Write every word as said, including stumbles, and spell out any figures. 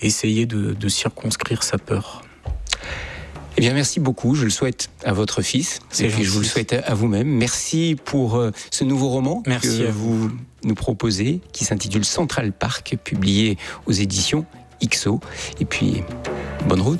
essayer de, de circonscrire sa peur. Eh bien, merci beaucoup. Je le souhaite à votre fils. C'est et puis, gentil. je vous le souhaite à vous-même. Merci pour euh, ce nouveau roman Merci que à vous. vous nous proposez, qui s'intitule Central Park, publié aux éditions X O. Et puis, bonne route.